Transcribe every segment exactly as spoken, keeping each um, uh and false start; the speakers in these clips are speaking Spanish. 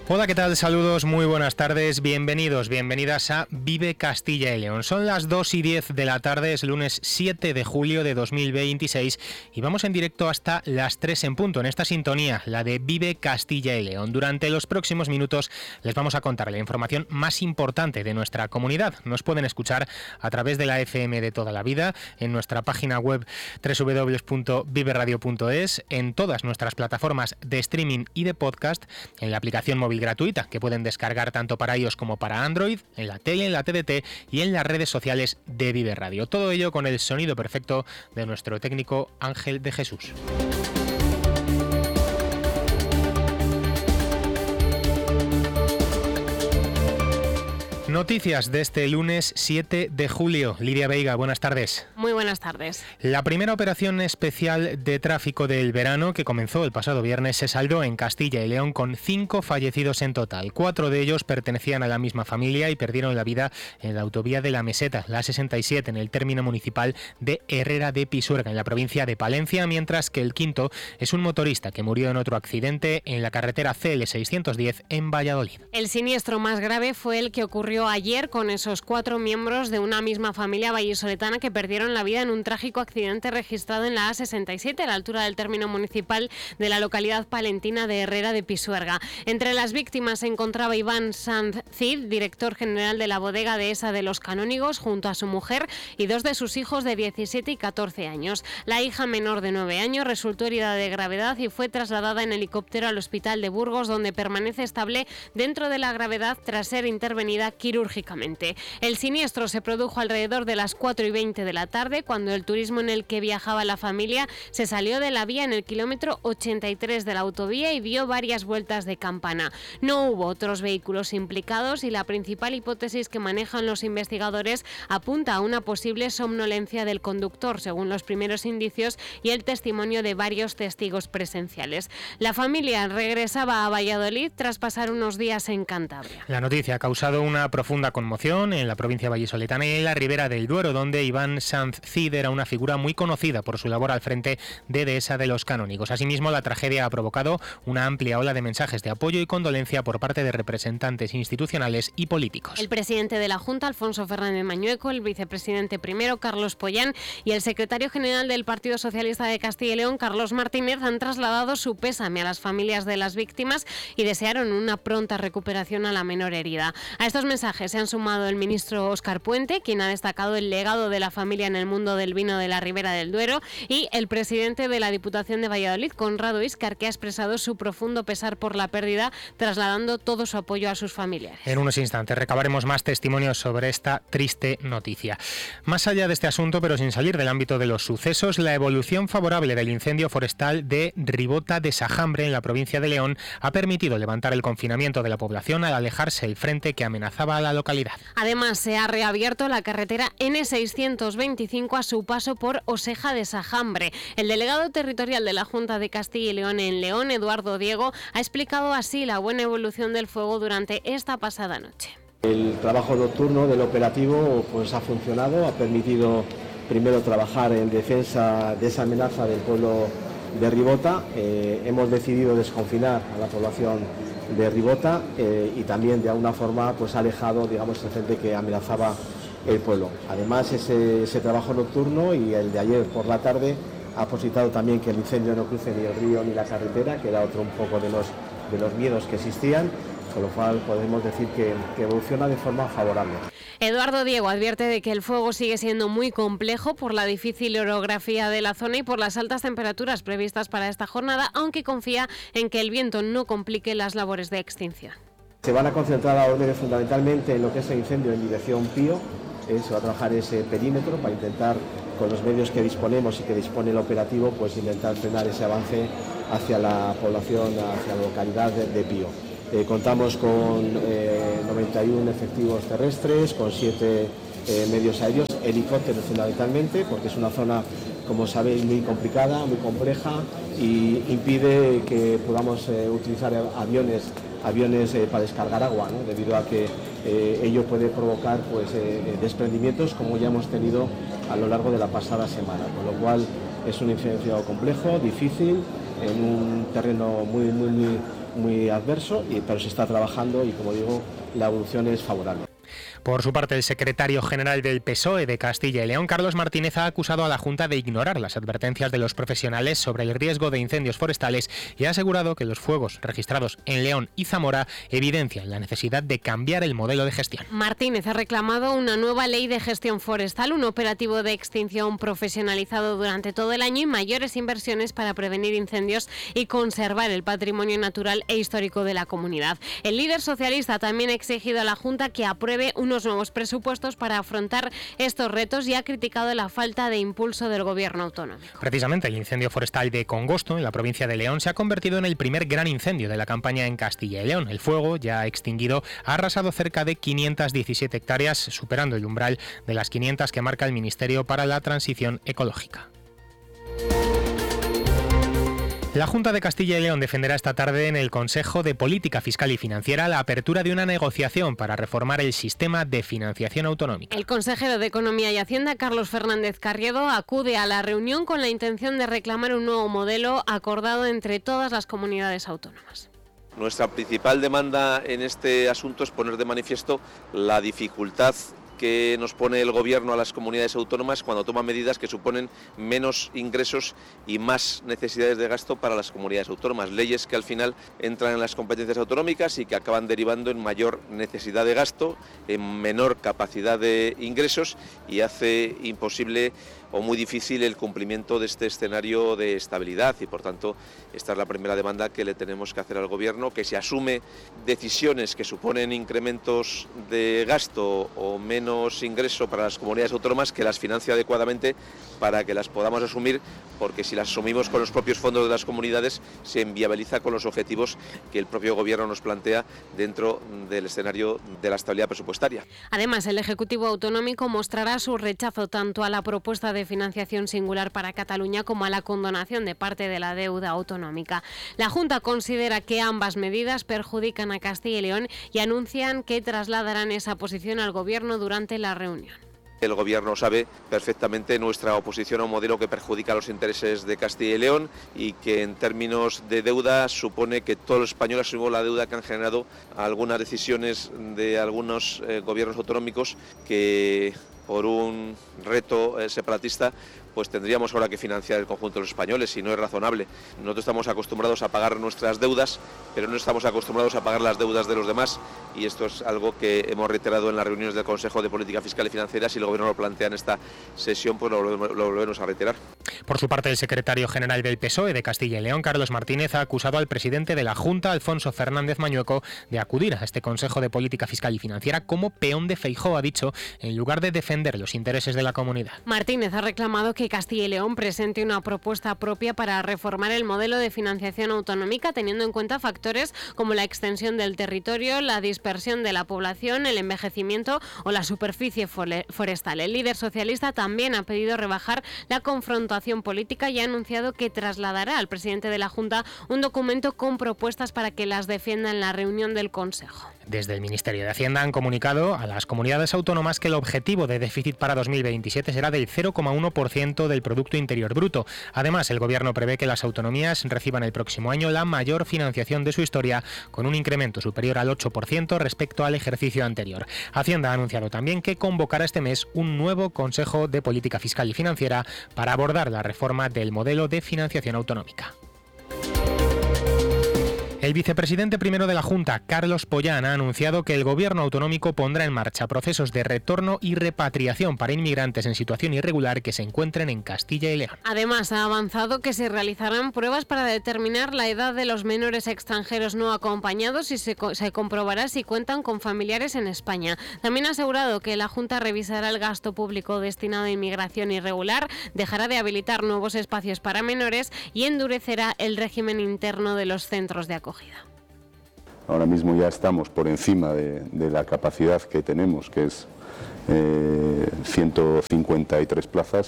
Hola, ¿qué tal? Saludos, muy buenas tardes, bienvenidos, bienvenidas a Vive Castilla y León. Son las dos y diez de la tarde, es lunes siete de julio de dos mil veintiséis y vamos en directo hasta las tres en punto en esta sintonía, la de Vive Castilla y León. Durante los próximos minutos les vamos a contar la información más importante de nuestra comunidad. Nos pueden escuchar a través de la F M de toda la vida, en nuestra página web doble u doble u doble u punto vive radio punto es, en todas nuestras plataformas de streaming y de podcast, en la aplicación móvil gratuita que pueden descargar tanto para iOS como para Android, en la tele, en la T D T y en las redes sociales de Vive Radio. Todo ello con el sonido perfecto de nuestro técnico Ángel de Jesús. Noticias de este lunes siete de julio. Lidia Veiga, buenas tardes. Muy buenas tardes. La primera operación especial de tráfico del verano, que comenzó el pasado viernes, se saldó en Castilla y León con cinco fallecidos en total. Cuatro de ellos pertenecían a la misma familia y perdieron la vida en la autovía de la Meseta, la A sesenta y siete, en el término municipal de Herrera de Pisuerga, en la provincia de Palencia, mientras que el quinto es un motorista que murió en otro accidente en la carretera C L seiscientos diez en Valladolid. El siniestro más grave fue el que ocurrió ayer con esos cuatro miembros de una misma familia vallisoletana que perdieron la vida en un trágico accidente registrado en la A sesenta y siete a la altura del término municipal de la localidad palentina de Herrera de Pisuerga. Entre las víctimas se encontraba Iván Sanz Cid, director general de la bodega dehesa de Los Canónigos, junto a su mujer y dos de sus hijos de diecisiete y catorce años. La hija menor de nueve años resultó herida de gravedad y fue trasladada en helicóptero al hospital de Burgos, donde permanece estable dentro de la gravedad tras ser intervenida quirúrgicamente. El siniestro se produjo alrededor de las cuatro y veinte de la tarde, cuando el turismo en el que viajaba la familia se salió de la vía en el kilómetro ochenta y tres de la autovía y dio varias vueltas de campana. No hubo otros vehículos implicados y la principal hipótesis que manejan los investigadores apunta a una posible somnolencia del conductor, según los primeros indicios y el testimonio de varios testigos presenciales. La familia regresaba a Valladolid tras pasar unos días en Cantabria. La noticia ha causado una profunda conmoción en la provincia vallisoletana y en la Ribera del Duero, donde Iván Sanz Cid era una figura muy conocida por su labor al frente de Dehesa de Los Canónigos. Asimismo, la tragedia ha provocado una amplia ola de mensajes de apoyo y condolencia por parte de representantes institucionales y políticos. El presidente de la Junta, Alfonso Fernández Mañueco, el vicepresidente primero, Carlos Pollán, y el secretario general del Partido Socialista de Castilla y León, Carlos Martínez, han trasladado su pésame a las familias de las víctimas y desearon una pronta recuperación a la menor herida. A estos mensajes se han sumado el ministro Óscar Puente, quien ha destacado el legado de la familia en el mundo del vino de la Ribera del Duero, y el presidente de la Diputación de Valladolid, Conrado Íscar, que ha expresado su profundo pesar por la pérdida, trasladando todo su apoyo a sus familiares. En unos instantes recabaremos más testimonios sobre esta triste noticia. Más allá de este asunto, pero sin salir del ámbito de los sucesos, la evolución favorable del incendio forestal de Ribota de Sajambre, en la provincia de León, ha permitido levantar el confinamiento de la población al alejarse el frente que amenazaba a la localidad. Además, se ha reabierto la carretera N seiscientos veinticinco a su paso por Oseja de Sajambre. El delegado territorial de la Junta de Castilla y León en León, Eduardo Diego, ha explicado así la buena evolución del fuego durante esta pasada noche. El trabajo nocturno del operativo pues ha funcionado, ha permitido primero trabajar en defensa de esa amenaza del pueblo de Ribota. Eh, hemos decidido desconfinar a la población de Ribota eh, y también de alguna forma pues ha alejado, digamos, el frente que amenazaba el pueblo. Además, ese, ese trabajo nocturno y el de ayer por la tarde ha posibilitado también que el incendio no cruce ni el río ni la carretera, que era otro un poco de los, de los miedos que existían, con lo cual podemos decir que, que evoluciona de forma favorable. Eduardo Diego advierte de que el fuego sigue siendo muy complejo por la difícil orografía de la zona y por las altas temperaturas previstas para esta jornada, aunque confía en que el viento no complique las labores de extinción. Se van a concentrar las órdenes fundamentalmente en lo que es el incendio en dirección Pío. Eh, se va a trabajar ese perímetro para intentar, con los medios que disponemos y que dispone el operativo, pues intentar frenar ese avance hacia la población, hacia la localidad de, de Pío. Eh, contamos con eh, noventa y uno efectivos terrestres, con siete eh, medios aéreos, helicópteros fundamentalmente, porque es una zona, como sabéis, muy complicada, muy compleja y impide que podamos eh, utilizar aviones, aviones eh, para descargar agua, ¿no? Debido a que eh, ello puede provocar pues, eh, desprendimientos como ya hemos tenido a lo largo de la pasada semana, con lo cual es un incendio complejo, difícil, en un terreno muy, muy, muy muy adverso, y, pero se está trabajando y, como digo, la evolución es favorable. Por su parte, el secretario general del P S O E de Castilla y León, Carlos Martínez, ha acusado a la Junta de ignorar las advertencias de los profesionales sobre el riesgo de incendios forestales y ha asegurado que los fuegos registrados en León y Zamora evidencian la necesidad de cambiar el modelo de gestión. Martínez ha reclamado una nueva ley de gestión forestal, un operativo de extinción profesionalizado durante todo el año y mayores inversiones para prevenir incendios y conservar el patrimonio natural e histórico de la comunidad. El líder socialista también ha exigido a la Junta que apruebe un unos nuevos presupuestos para afrontar estos retos y ha criticado la falta de impulso del gobierno autonómico. Precisamente el incendio forestal de Congosto, en la provincia de León, se ha convertido en el primer gran incendio de la campaña en Castilla y León. El fuego, ya extinguido, ha arrasado cerca de quinientas diecisiete hectáreas, superando el umbral de las quinientas que marca el Ministerio para la Transición Ecológica. La Junta de Castilla y León defenderá esta tarde en el Consejo de Política Fiscal y Financiera la apertura de una negociación para reformar el sistema de financiación autonómica. El consejero de Economía y Hacienda, Carlos Fernández Carriedo, acude a la reunión con la intención de reclamar un nuevo modelo acordado entre todas las comunidades autónomas. Nuestra principal demanda en este asunto es poner de manifiesto la dificultad que nos pone el Gobierno a las comunidades autónomas cuando toma medidas que suponen menos ingresos y más necesidades de gasto para las comunidades autónomas. Leyes que al final entran en las competencias autonómicas y que acaban derivando en mayor necesidad de gasto, en menor capacidad de ingresos y hace imposible o muy difícil el cumplimiento de este escenario de estabilidad y, por tanto, esta es la primera demanda que le tenemos que hacer al Gobierno, que se asume decisiones que suponen incrementos de gasto o menos ingreso para las comunidades autónomas, que las financie adecuadamente para que las podamos asumir, porque si las asumimos con los propios fondos de las comunidades se inviabiliza con los objetivos que el propio Gobierno nos plantea dentro del escenario de la estabilidad presupuestaria. Además, el Ejecutivo Autonómico mostrará su rechazo tanto a la propuesta de financiación singular para Cataluña como a la condonación de parte de la deuda autonómica. La Junta considera que ambas medidas perjudican a Castilla y León y anuncian que trasladarán esa posición al Gobierno durante la reunión. El Gobierno sabe perfectamente nuestra oposición a un modelo que perjudica los intereses de Castilla y León y que en términos de deuda supone que todos los españoles asumimos la deuda que han generado algunas decisiones de algunos eh, gobiernos autonómicos que por un reto eh, separatista pues tendríamos ahora que financiar el conjunto de los españoles y no es razonable. Nosotros estamos acostumbrados a pagar nuestras deudas, pero no estamos acostumbrados a pagar las deudas de los demás y esto es algo que hemos reiterado en las reuniones del Consejo de Política Fiscal y Financiera. Si el Gobierno lo plantea en esta sesión, pues lo, lo, lo volvemos a reiterar. Por su parte, el secretario general del P S O E de Castilla y León, Carlos Martínez, ha acusado al presidente de la Junta, Alfonso Fernández Mañueco, de acudir a este Consejo de Política Fiscal y Financiera como peón de Feijóo, ha dicho, en lugar de defender los intereses de la comunidad. Martínez ha reclamado que Castilla y León presente una propuesta propia para reformar el modelo de financiación autonómica, teniendo en cuenta factores como la extensión del territorio, la dispersión de la población, el envejecimiento o la superficie forestal. El líder socialista también ha pedido rebajar la confrontación política y ha anunciado que trasladará al presidente de la Junta un documento con propuestas para que las defienda en la reunión del Consejo. Desde el Ministerio de Hacienda han comunicado a las comunidades autónomas que el objetivo de déficit para dos mil veintisiete será del cero coma uno por ciento del Producto Interior Bruto. Además, el Gobierno prevé que las autonomías reciban el próximo año la mayor financiación de su historia, con un incremento superior al ocho por ciento respecto al ejercicio anterior. Hacienda ha anunciado también que convocará este mes un nuevo Consejo de Política Fiscal y Financiera para abordar la reforma del modelo de financiación autonómica. El vicepresidente primero de la Junta, Carlos Pollán, ha anunciado que el Gobierno autonómico pondrá en marcha procesos de retorno y repatriación para inmigrantes en situación irregular que se encuentren en Castilla y León. Además, ha avanzado que se realizarán pruebas para determinar la edad de los menores extranjeros no acompañados y se, se comprobará si cuentan con familiares en España. También ha asegurado que la Junta revisará el gasto público destinado a inmigración irregular, dejará de habilitar nuevos espacios para menores y endurecerá el régimen interno de los centros de acogida. Ahora mismo ya estamos por encima de, de la capacidad que tenemos, que es eh, ciento cincuenta y tres plazas,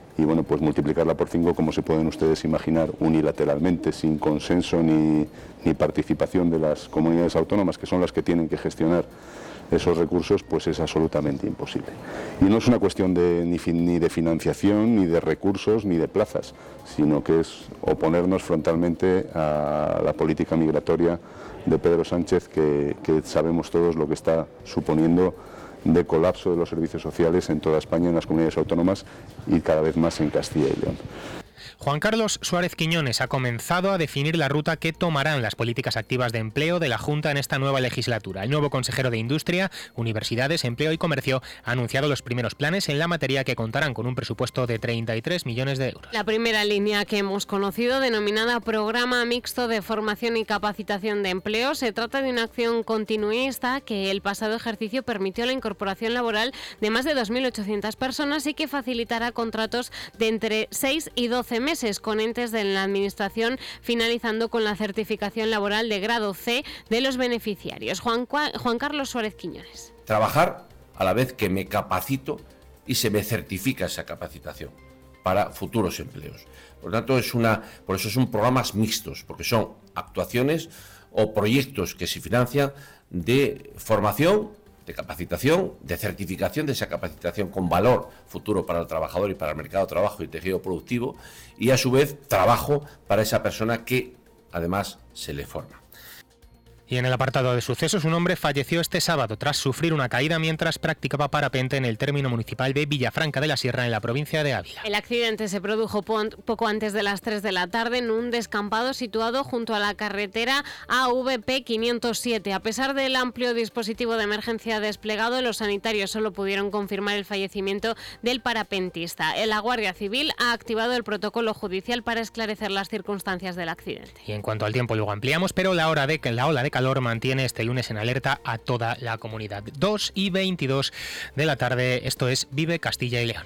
y bueno, pues multiplicarla por cinco, como se pueden ustedes imaginar, unilateralmente, sin consenso ni, ni participación de las comunidades autónomas, que son las que tienen que gestionar esos recursos, pues es absolutamente imposible. Y no es una cuestión de, ni, ni de financiación, ni de recursos, ni de plazas, sino que es oponernos frontalmente a la política migratoria de Pedro Sánchez, que, que sabemos todos lo que está suponiendo de colapso de los servicios sociales en toda España, en las comunidades autónomas y cada vez más en Castilla y León. Juan Carlos Suárez Quiñones ha comenzado a definir la ruta que tomarán las políticas activas de empleo de la Junta en esta nueva legislatura. El nuevo consejero de Industria, Universidades, Empleo y Comercio ha anunciado los primeros planes en la materia, que contarán con un presupuesto de treinta y tres millones de euros. La primera línea que hemos conocido, denominada Programa Mixto de Formación y Capacitación de Empleo, se trata de una acción continuista que el pasado ejercicio permitió la incorporación laboral de más de dos mil ochocientas personas y que facilitará contratos de entre seis y doce meses con entes de la Administración, finalizando con la certificación laboral de grado C de los beneficiarios. Juan, Juan Carlos Suárez Quiñones. Trabajar a la vez que me capacito y se me certifica esa capacitación para futuros empleos. Por lo tanto, es una, por eso son programas mixtos, porque son actuaciones o proyectos que se financian de formación, de capacitación, de certificación de esa capacitación con valor futuro para el trabajador y para el mercado de trabajo y tejido productivo, y a su vez trabajo para esa persona que además se le forma. Y en el apartado de sucesos, un hombre falleció este sábado tras sufrir una caída mientras practicaba parapente en el término municipal de Villafranca de la Sierra, en la provincia de Ávila. El accidente se produjo poco antes de las tres de la tarde en un descampado situado junto a la carretera A V P quinientos siete. A pesar del amplio dispositivo de emergencia desplegado, los sanitarios solo pudieron confirmar el fallecimiento del parapentista. La Guardia Civil ha activado el protocolo judicial para esclarecer las circunstancias del accidente. Y en cuanto al tiempo, luego ampliamos, pero la hora de la ola de calor mantiene este lunes en alerta a toda la comunidad. dos y veintidós de la tarde, esto es Vive Castilla y León.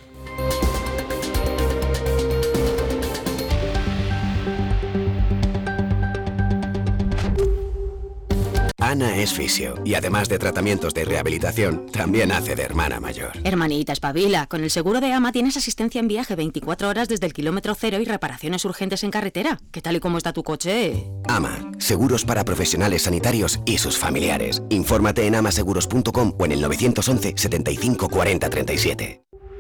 Ana es fisio y además de tratamientos de rehabilitación, también hace de hermana mayor. Hermanita, espabila. Con el seguro de AMA tienes asistencia en viaje veinticuatro horas desde el kilómetro cero y reparaciones urgentes en carretera. ¿Qué tal y cómo está tu coche? AMA, seguros para profesionales sanitarios y sus familiares. Infórmate en amaseguros punto com o en el nueve once, setenta y cinco, cuarenta, treinta y siete.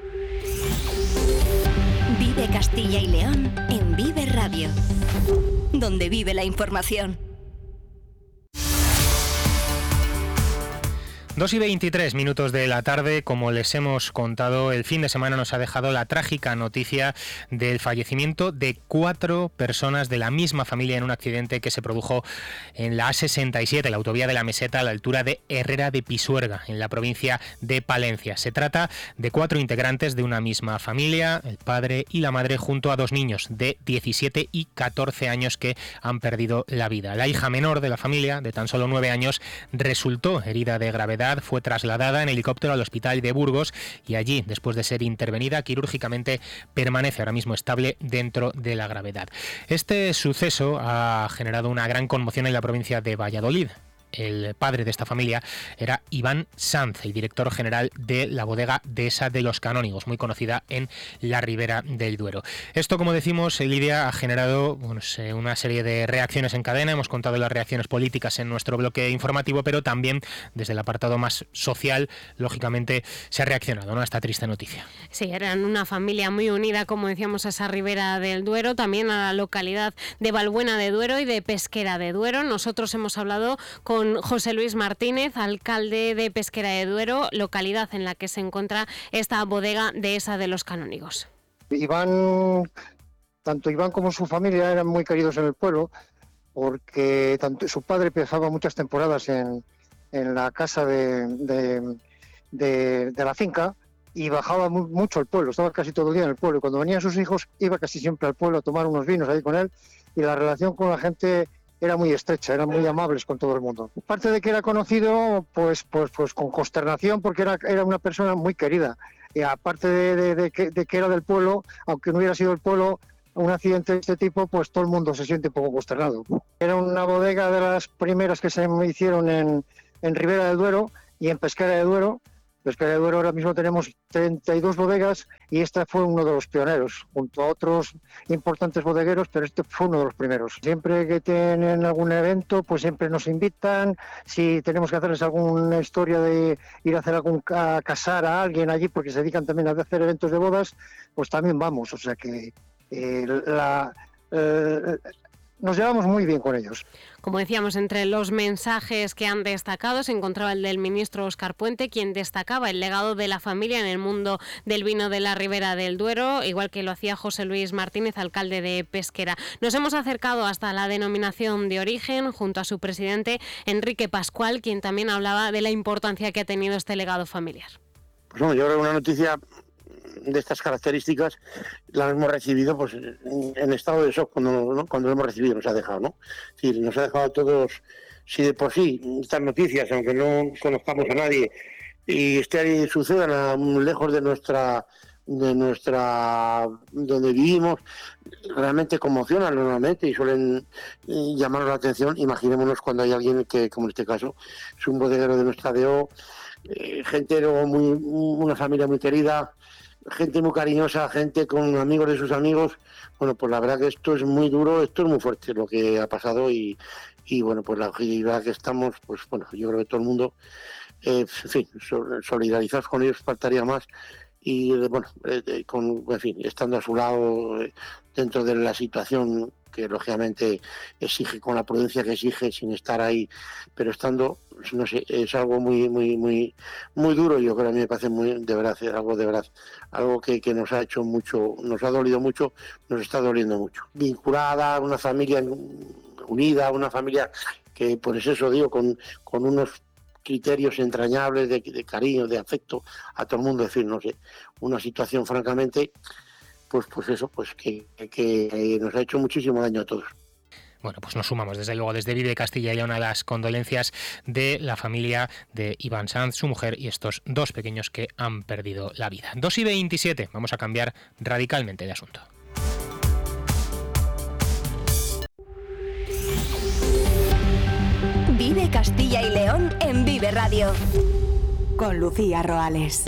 Vive Castilla y León en Vive Radio, donde vive la información. dos y veintitrés minutos de la tarde. Como les hemos contado, el fin de semana nos ha dejado la trágica noticia del fallecimiento de cuatro personas de la misma familia en un accidente que se produjo en la A sesenta y siete, la autovía de la Meseta, a la altura de Herrera de Pisuerga, en la provincia de Palencia. Se trata de cuatro integrantes de una misma familia, el padre y la madre, junto a dos niños de diecisiete y catorce años que han perdido la vida. La hija menor de la familia, de tan solo nueve años, resultó herida de gravedad. Fue trasladada en helicóptero al hospital de Burgos y allí, después de ser intervenida quirúrgicamente, permanece ahora mismo estable dentro de la gravedad. Este suceso ha generado una gran conmoción en la provincia de Valladolid. El padre de esta familia era Iván Sanz, el director general de la bodega Dehesa de los Canónigos, muy conocida en la Ribera del Duero. Esto, como decimos, Lidia, ha generado bueno, una serie de reacciones en cadena. Hemos contado las reacciones políticas en nuestro bloque informativo, pero también desde el apartado más social, lógicamente, se ha reaccionado, ¿no?, a esta triste noticia. Sí, eran una familia muy unida, como decíamos, a esa Ribera del Duero, también a la localidad de Valbuena de Duero y de Pesquera de Duero. Nosotros hemos hablado con José Luis Martínez, alcalde de Pesquera de Duero, localidad en la que se encuentra esta bodega Dehesa de los Canónigos. Iván, tanto Iván como su familia eran muy queridos en el pueblo, porque tanto su padre pasaba muchas temporadas en, en la casa de, de, de, de la finca y bajaba muy, mucho al pueblo, estaba casi todo el día en el pueblo. Y cuando venían sus hijos iba casi siempre al pueblo a tomar unos vinos ahí con él, y la relación con la gente era muy estrecha, eran muy amables con todo el mundo. Aparte de que era conocido, pues, pues, pues con consternación, porque era, era una persona muy querida. Y aparte de, de, de, que, de que era del pueblo, aunque no hubiera sido el pueblo, un accidente de este tipo, pues todo el mundo se siente un poco consternado. Era una bodega de las primeras que se hicieron en, en Ribera del Duero y en Pesquera de Duero, Pesquera del Duero ahora mismo tenemos treinta y dos bodegas y este fue uno de los pioneros, junto a otros importantes bodegueros, pero este fue uno de los primeros. Siempre que tienen algún evento, pues siempre nos invitan. Si tenemos que hacerles alguna historia de ir a hacer algún a casar a alguien allí, porque se dedican también a hacer eventos de bodas, pues también vamos. O sea que eh, la... Eh, nos llevamos muy bien con ellos. Como decíamos, entre los mensajes que han destacado se encontraba el del ministro Óscar Puente, quien destacaba el legado de la familia en el mundo del vino de la Ribera del Duero, igual que lo hacía José Luis Martínez, alcalde de Pesquera. Nos hemos acercado hasta la denominación de origen junto a su presidente Enrique Pascual, quien también hablaba de la importancia que ha tenido este legado familiar. Pues bueno, yo creo que una noticia de estas características la hemos recibido pues en estado de shock cuando, ¿no? cuando lo hemos recibido, nos ha dejado, ¿no? Sí, nos ha dejado a todos, si de por sí estas noticias, aunque no conozcamos a nadie y este sucedan a, lejos de nuestra de nuestra donde vivimos, realmente conmocionan normalmente y suelen llamar la atención. Imaginémonos cuando hay alguien que, como en este caso, es un bodeguero de nuestra D O, eh, gente muy, una familia muy querida, gente muy cariñosa, gente con amigos de sus amigos. Bueno, pues la verdad que esto es muy duro, esto es muy fuerte lo que ha pasado y, y bueno, pues la verdad que estamos, pues bueno, yo creo que todo el mundo, eh, en fin, solidarizados con ellos faltaría más y bueno, eh, con, en fin, estando a su lado eh, dentro de la situación que lógicamente exige, con la prudencia que exige, sin estar ahí, pero estando, no sé, es algo muy muy muy muy duro. Yo creo que a mí me parece muy, de verdad, es algo de verdad, algo que, que nos ha hecho mucho, nos ha dolido mucho, nos está doliendo mucho. Vinculada, una familia unida, una familia que, pues eso digo, con, con unos criterios entrañables de, de cariño, de afecto a todo el mundo, es decir, no sé, una situación francamente, pues pues eso, pues que, que nos ha hecho muchísimo daño a todos. Bueno, pues nos sumamos desde luego desde Vive Castilla y León a las condolencias de la familia de Iván Sanz, su mujer y estos dos pequeños que han perdido la vida. dos y veintisiete, vamos a cambiar radicalmente de asunto. Vive Castilla y León en Vive Radio. Con Lucía Roales.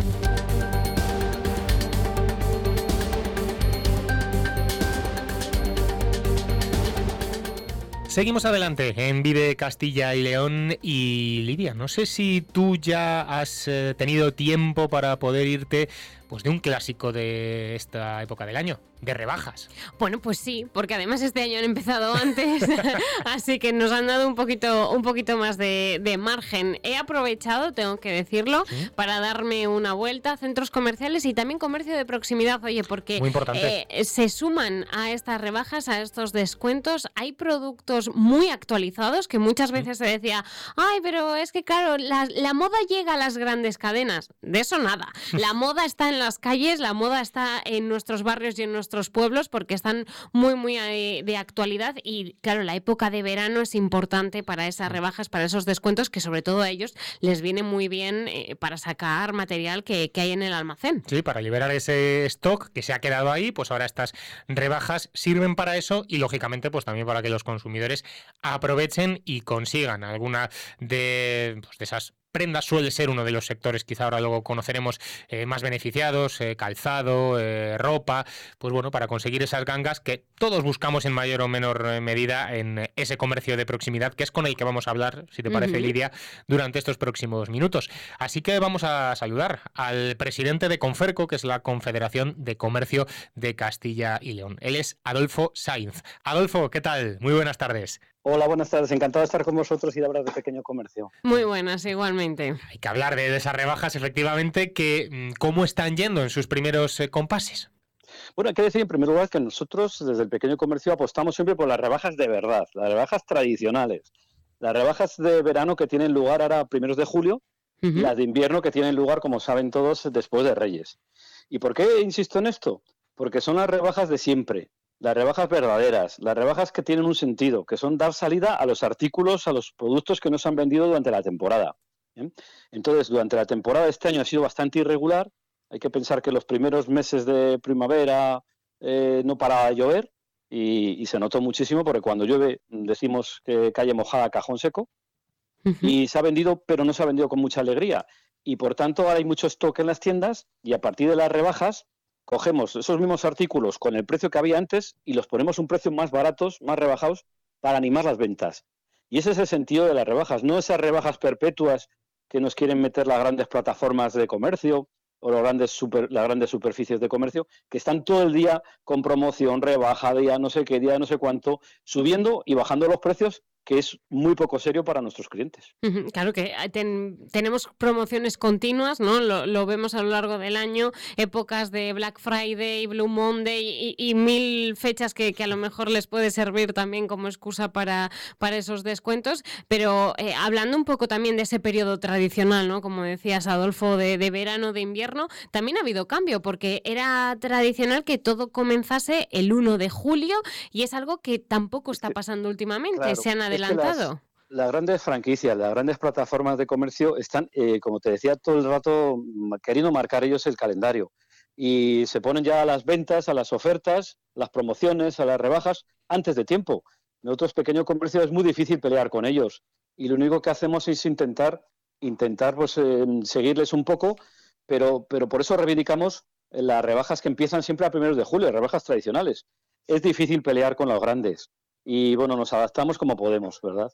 Seguimos adelante en Vive Castilla y León y Lidia, no sé si tú ya has eh, tenido tiempo para poder irte pues de un clásico de esta época del año, de rebajas. Bueno, pues sí, porque además este año han empezado antes, así que nos han dado un poquito, un poquito más de, de margen. He aprovechado, tengo que decirlo, ¿sí?, para darme una vuelta a centros comerciales y también comercio de proximidad, oye, porque muy importante. Eh, se suman a estas rebajas, a estos descuentos. Hay productos muy actualizados que muchas veces se decía, ay, pero es que claro, la, la moda llega a las grandes cadenas. De eso nada. La moda está en las calles, la moda está en nuestros barrios y en nuestros pueblos porque están muy, muy de, de actualidad y claro, la época de verano es importante para esas rebajas, para esos descuentos que sobre todo a ellos les viene muy bien eh, para sacar material que, que hay en el almacén. Sí, para liberar ese stock que se ha quedado ahí, pues ahora estas rebajas sirven para eso y lógicamente pues también para que los consumidores aprovechen y consigan alguna de, pues, de esas prendas. Suele ser uno de los sectores, quizá ahora luego conoceremos, eh, más beneficiados, eh, calzado, eh, ropa, pues bueno, para conseguir esas gangas que todos buscamos en mayor o menor medida en ese comercio de proximidad, que es con el que vamos a hablar, si te parece, uh-huh, Lidia, durante estos próximos minutos. Así que vamos a saludar al presidente de Conferco, que es la Confederación de Comercio de Castilla y León. Él es Adolfo Sainz. Adolfo, ¿qué tal? Muy buenas tardes. Hola, buenas tardes. Encantado de estar con vosotros y de hablar de pequeño comercio. Muy buenas, igualmente. Hay que hablar de, de esas rebajas, efectivamente, que ¿cómo están yendo en sus primeros eh, compases? Bueno, hay que decir en primer lugar que nosotros desde el pequeño comercio apostamos siempre por las rebajas de verdad, las rebajas tradicionales, las rebajas de verano que tienen lugar ahora a primeros de julio, uh-huh, y las de invierno que tienen lugar, como saben todos, después de Reyes. ¿Y por qué insisto en esto? Porque son las rebajas de siempre. Las rebajas verdaderas, las rebajas que tienen un sentido, que son dar salida a los artículos, a los productos que nos han vendido durante la temporada. ¿Bien? Entonces, durante la temporada de este año ha sido bastante irregular. Hay que pensar que los primeros meses de primavera eh, no paraba de llover y, y se notó muchísimo porque cuando llueve decimos que calle mojada, cajón seco. Uh-huh. Y se ha vendido, pero no se ha vendido con mucha alegría. y por tanto ahora hay mucho stock en las tiendas y a partir de las rebajas cogemos esos mismos artículos con el precio que había antes y los ponemos a un precio más baratos, más rebajados, para animar las ventas. Y ese es el sentido de las rebajas, no esas rebajas perpetuas que nos quieren meter las grandes plataformas de comercio o los grandes super, las grandes superficies de comercio, que están todo el día con promoción, rebaja, día no sé qué, día no sé cuánto, subiendo y bajando los precios, que es muy poco serio para nuestros clientes. Claro que ten, tenemos promociones continuas, ¿no? Lo, lo vemos a lo largo del año, épocas de Black Friday, Blue Monday y, y mil fechas que, que a lo mejor les puede servir también como excusa para, para esos descuentos, pero eh, hablando un poco también de ese periodo tradicional, ¿no? Como decías, Adolfo, de, de verano, de invierno, también ha habido cambio, porque era tradicional que todo comenzase el uno de julio y es algo que tampoco está pasando últimamente, claro, se han adelantado. Las, las grandes franquicias, las grandes plataformas de comercio están, eh, como te decía, todo el rato queriendo marcar ellos el calendario y se ponen ya a las ventas, a las ofertas, las promociones, a las rebajas antes de tiempo. Nosotros, pequeño comercio, es muy difícil pelear con ellos y lo único que hacemos es intentar, intentar pues, eh, seguirles un poco, pero, pero por eso reivindicamos las rebajas que empiezan siempre a primeros de julio, rebajas tradicionales. Es difícil pelear con los grandes. Y bueno, nos adaptamos como podemos, ¿verdad?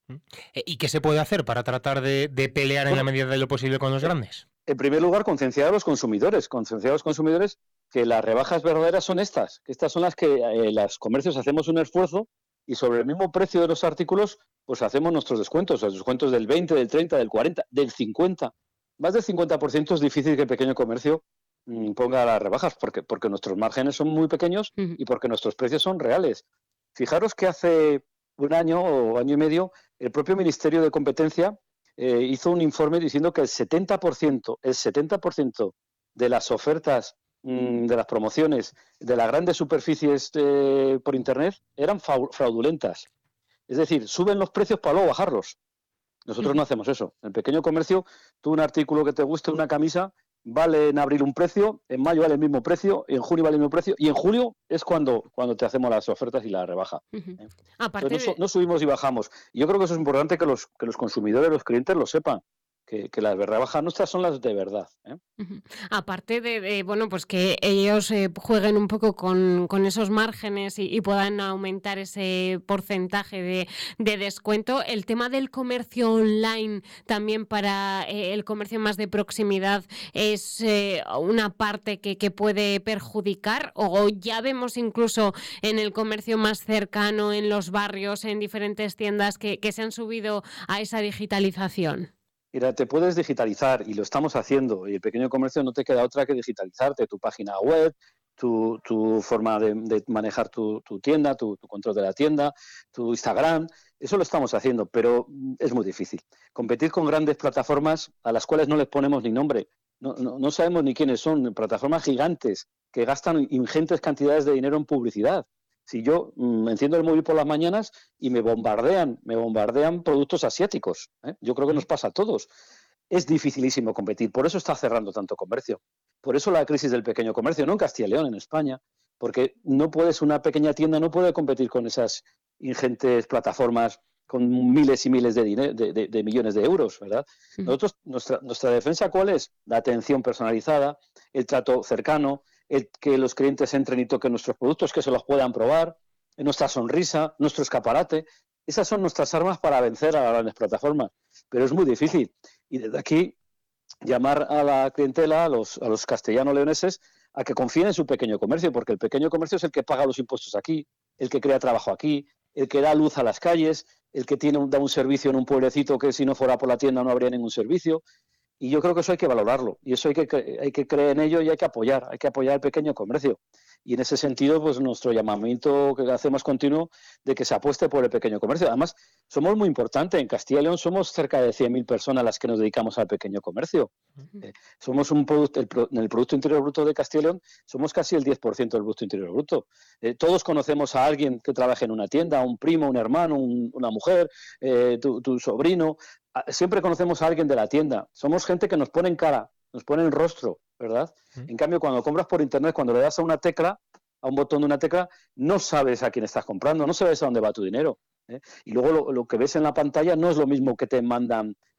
¿Y qué se puede hacer para tratar de, de pelear bueno, en la medida de lo posible con los grandes? En primer lugar, concienciar a los consumidores, concienciar a los consumidores que las rebajas verdaderas son estas, que estas son las que eh, los comercios hacemos un esfuerzo y sobre el mismo precio de los artículos, pues hacemos nuestros descuentos, los descuentos del veinte, del treinta, del cuarenta, del cincuenta. Más del cincuenta por ciento es difícil que el pequeño comercio mmm, ponga las rebajas, porque, porque nuestros márgenes son muy pequeños uh-huh. y porque nuestros precios son reales. Fijaros que hace un año o año y medio el propio Ministerio de Competencia eh, hizo un informe diciendo que el setenta por ciento, el setenta por ciento de las ofertas, mmm, de las promociones de las grandes superficies eh, por Internet eran fraudulentas. Es decir, suben los precios para luego bajarlos. Nosotros no hacemos eso. En el pequeño comercio, tú un artículo que te guste, una camisa, vale en abril un precio, en mayo vale el mismo precio, en junio vale el mismo precio, y en julio es cuando, cuando te hacemos las ofertas y la rebaja. Uh-huh. ¿eh? Aparte Entonces, no, de... no subimos y bajamos. Y yo creo que eso es importante que los, que los consumidores, los clientes lo sepan. Que, que las rebajas nuestras son las de verdad. ¿eh? Uh-huh. Aparte de, de, bueno, pues que ellos eh, jueguen un poco con, con esos márgenes y, y puedan aumentar ese porcentaje de, de descuento, el tema del comercio online también para eh, el comercio más de proximidad es eh, una parte que, que puede perjudicar, o ya vemos incluso en el comercio más cercano, en los barrios, en diferentes tiendas que, que se han subido a esa digitalización. Mira, te puedes digitalizar y lo estamos haciendo y el pequeño comercio no te queda otra que digitalizarte, tu página web, tu, tu forma de, de manejar tu, tu tienda, tu, tu control de la tienda, tu Instagram, eso lo estamos haciendo, pero es muy difícil. Competir con grandes plataformas a las cuales no les ponemos ni nombre, no, no, no sabemos ni quiénes son, plataformas gigantes que gastan ingentes cantidades de dinero en publicidad. Si yo me enciendo el móvil por las mañanas y me bombardean, me bombardean productos asiáticos, ¿eh? Yo creo que nos pasa a todos. Es dificilísimo competir, por eso está cerrando tanto comercio. Por eso la crisis del pequeño comercio, no en Castilla y León, en España, porque no puedes, una pequeña tienda no puede competir con esas ingentes plataformas con miles y miles de, dinero, de, de, de millones de euros, ¿verdad? Uh-huh. Nosotros, nuestra, nuestra defensa, ¿cuál es? La atención personalizada, el trato cercano, el que los clientes entren y toquen nuestros productos, que se los puedan probar, nuestra sonrisa, nuestro escaparate. Esas son nuestras armas para vencer a las grandes plataformas, pero es muy difícil. Y desde aquí, llamar a la clientela, a los, a los castellano-leoneses, a que confíen en su pequeño comercio, porque el pequeño comercio es el que paga los impuestos aquí, el que crea trabajo aquí, el que da luz a las calles, el que tiene un, da un servicio en un pueblecito que si no fuera por la tienda no habría ningún servicio. Y yo creo que eso hay que valorarlo, y eso hay que, hay que creer en ello y hay que apoyar, hay que apoyar al pequeño comercio. Y en ese sentido, pues nuestro llamamiento que hacemos continuo de que se apueste por el pequeño comercio. Además, somos muy importantes. En Castilla y León somos cerca de cien mil personas las que nos dedicamos al pequeño comercio. Uh-huh. Eh, somos un producto, el, en el Producto Interior Bruto de Castilla y León, somos casi el diez por ciento del Producto Interior Bruto. Eh, todos conocemos a alguien que trabaje en una tienda, un primo, un hermano, un, una mujer, eh, tu, tu sobrino. Siempre conocemos a alguien de la tienda. Somos gente que nos pone en cara, nos pone en rostro, ¿verdad? Uh-huh. En cambio, cuando compras por internet, cuando le das a una tecla, a un botón de una tecla, no sabes a quién estás comprando, no sabes a dónde va tu dinero, ¿eh? Y luego lo, lo que ves en la pantalla no es lo mismo que te mandan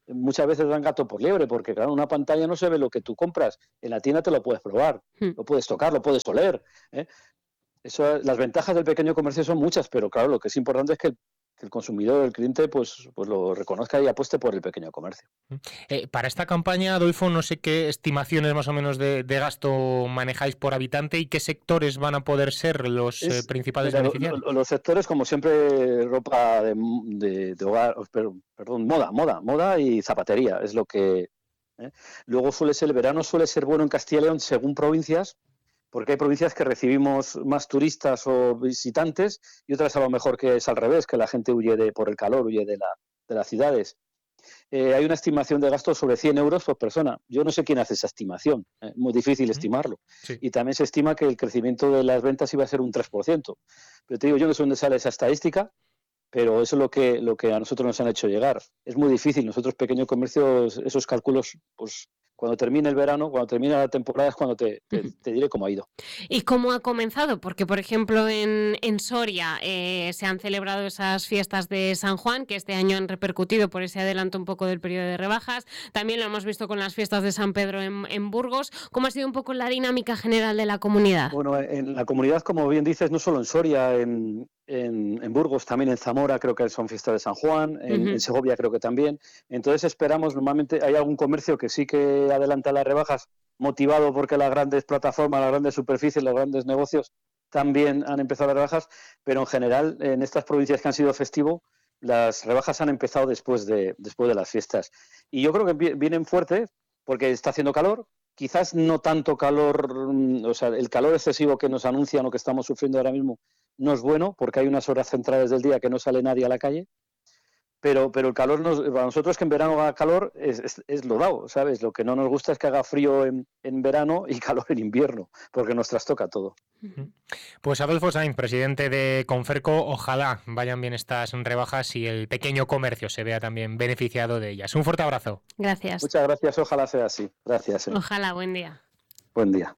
muchas veces dan gato por liebre, porque claro, en una pantalla no se ve lo que tú compras, en la tienda te lo puedes probar, mm. lo puedes tocar, lo puedes oler, ¿eh? Eso, las ventajas del pequeño comercio son muchas, pero claro, lo que es importante es que que el consumidor, el cliente, pues, pues lo reconozca y apueste por el pequeño comercio. Eh, para esta campaña, Adolfo, no sé qué estimaciones más o menos de, de gasto manejáis por habitante y qué sectores van a poder ser los es, eh, principales mira, beneficiarios. Lo, los sectores, como siempre, ropa de, de, de hogar, perdón, perdón, moda, moda, moda y zapatería, es lo que... ¿eh? Luego suele ser, el verano suele ser bueno en Castilla y León según provincias, porque hay provincias que recibimos más turistas o visitantes y otras a lo mejor que es al revés, que la gente huye de por el calor, huye de, la, de las ciudades. Eh, hay una estimación de gasto sobre cien euros por persona. Yo no sé quién hace esa estimación, es eh, muy difícil estimarlo. Sí. Y también se estima que el crecimiento de las ventas iba a ser un tres por ciento. Pero te digo yo no sé dónde sale esa estadística, pero eso es lo que, lo que a nosotros nos han hecho llegar. Es muy difícil, nosotros pequeños comercios, esos cálculos, pues... Cuando termine el verano, cuando termine la temporada es cuando te, te, te diré cómo ha ido. ¿Y cómo ha comenzado? Porque, por ejemplo, en, en Soria eh, se han celebrado esas fiestas de San Juan, que este año han repercutido por ese adelanto un poco del periodo de rebajas. También lo hemos visto con las fiestas de San Pedro en, en Burgos. ¿Cómo ha sido un poco la dinámica general de la comunidad? Bueno, en la comunidad, como bien dices, no solo en Soria, en, en, en Burgos, también en Zamora creo que son fiestas de San Juan, en, uh-huh. en Segovia creo que también. Entonces esperamos, normalmente hay algún comercio que sí que adelanta las rebajas, motivado porque las grandes plataformas, las grandes superficies, los grandes negocios también han empezado las rebajas, pero en general en estas provincias que han sido festivo, las rebajas han empezado después de, después de las fiestas. Y yo creo que vienen fuertes porque está haciendo calor, quizás no tanto calor, o sea, el calor excesivo que nos anuncian o que estamos sufriendo ahora mismo no es bueno porque hay unas horas centrales del día que no sale nadie a la calle. Pero, pero el calor, nos, para nosotros que en verano haga calor es, es, es lo dado, ¿sabes? Lo que no nos gusta es que haga frío en, en verano y calor en invierno, porque nos trastoca todo. Pues Adolfo Sainz, presidente de Conferco, ojalá vayan bien estas rebajas y el pequeño comercio se vea también beneficiado de ellas. Un fuerte abrazo. Gracias. Muchas gracias, ojalá sea así. Gracias. Eh. Ojalá, buen día. Buen día.